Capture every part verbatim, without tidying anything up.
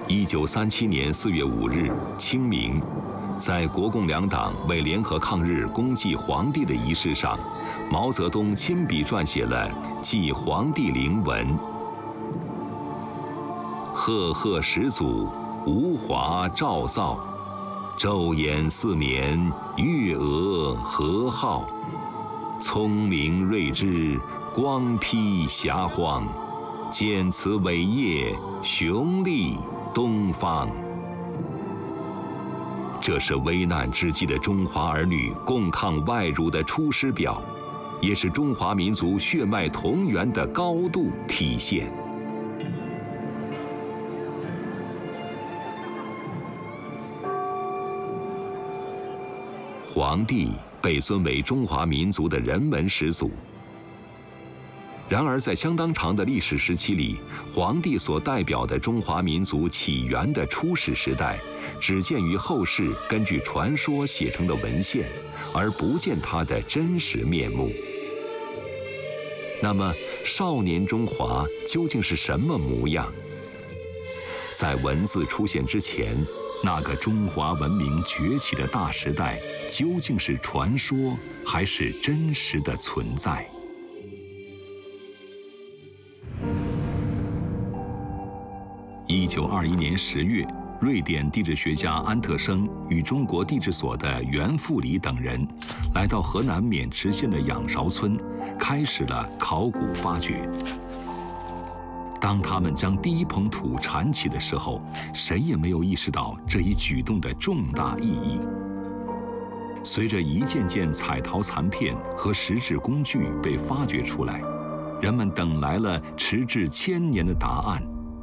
一九三七年四月五日，清明，在国共两党为联合抗日公祭皇帝的仪式上，毛泽东亲笔撰写了《祭皇帝陵文》：赫赫始祖，吴华照造，昼掩四眠，月娥和好，聪明睿智，光披霞荒，建此伟业，雄立东方。这是危难之际的中华儿女共抗外辱的出师表，也是中华民族血脉同源的高度体现。皇帝被尊为中华民族的人文始祖。然而，在相当长的历史时期里，皇帝所代表的中华民族起源的初始时代，只见于后世根据传说写成的文献，而不见他的真实面目。那么，少年中华究竟是什么模样？在文字出现之前，那个中华文明崛起的大时代，究竟是传说还是真实的存在？一九二一年十月，瑞典地质学家安特生与中国地质所的袁复礼等人，来到河南渑池县的仰韶村，开始了考古发掘。当他们将第一捧土铲起的时候，谁也没有意识到这一举动的重大意义。随着一件件彩陶残片和石质工具被发掘出来，人们等来了迟至千年的答案。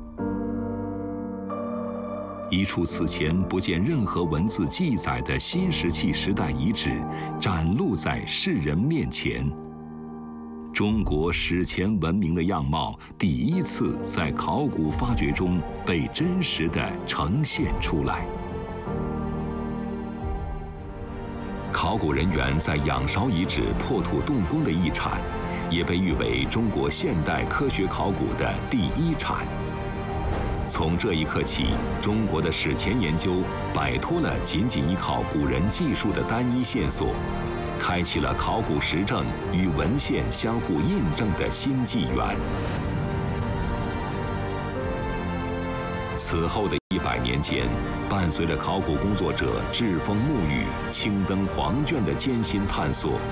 一处此前不见任何文字记载的新石器时代遗址，展露在世人面前。中国史前文明的样貌第一次在考古发掘中被真实地呈现出来。考古人员在仰韶遗址破土动工的一铲，也被誉为中国现代科学考古的第一铲。从这一刻起，中国的史前研究摆脱了仅仅依靠古人技术的单一线索，开启了考古实证与文献相互印证的新纪元。此后的一百年间，伴随着考古工作者栉风沐雨、青灯黄卷的艰辛探索，